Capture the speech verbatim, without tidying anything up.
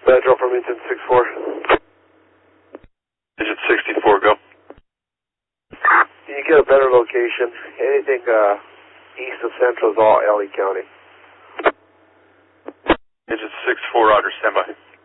Metro Farmington six four. Digit sixty-four, go. Can you get a better location? Anything uh, east of Central is all L E County. Digit six four, Roger, stand by.